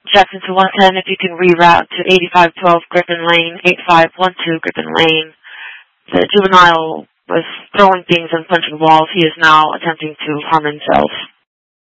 Jackson to 110, if you can reroute to 8512 Griffin Lane, 8512 Griffin Lane. The juvenile was throwing things and punching walls. He is now attempting to harm himself.